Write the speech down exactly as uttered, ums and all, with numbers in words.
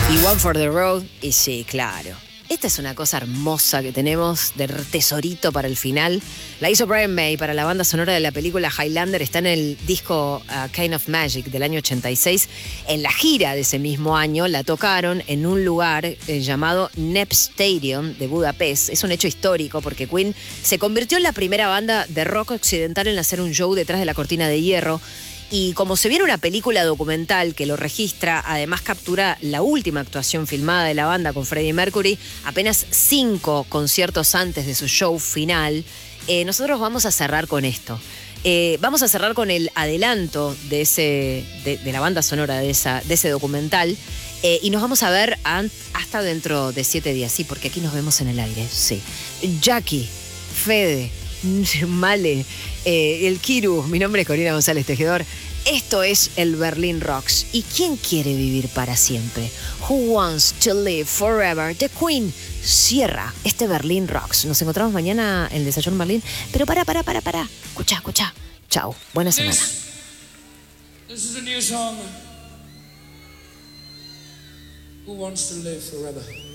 Y One for the Road, y sí, claro. Esta es una cosa hermosa que tenemos de tesorito para el final. La hizo Brian May para la banda sonora de la película Highlander. Está en el disco uh, Kind of Magic del año ochenta y seis. En la gira de ese mismo año la tocaron en un lugar eh, llamado Nep Stadium de Budapest. Es un hecho histórico porque Queen se convirtió en la primera banda de rock occidental en hacer un show detrás de la cortina de hierro. Y como se viene una película documental que lo registra, además captura la última actuación filmada de la banda con Freddie Mercury, apenas cinco conciertos antes de su show final, eh, nosotros vamos a cerrar con esto. Eh, vamos a cerrar con el adelanto de, ese, de, de la banda sonora de, esa, de ese documental eh, y nos vamos a ver a, hasta dentro de siete días, sí, porque aquí nos vemos en el aire, sí. Jackie, Fede, Male, eh, el Kiru, mi nombre es Corina González Tejedor. Esto es el Berlin Rocks. ¿Y quién quiere vivir para siempre? Who wants to live forever? The Queen cierra este Berlin Rocks. Nos encontramos mañana en el Desayuno Berlín. Pero para, para, para, para. Escucha, escucha. Chao. Buena semana. This, this is a new song. Who wants to live forever?